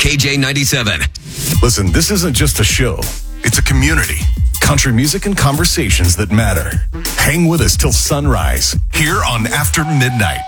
KJ97. Listen, this isn't just a show. It's a community. Country music and conversations that matter. Hang with us till sunrise here on After Midnight.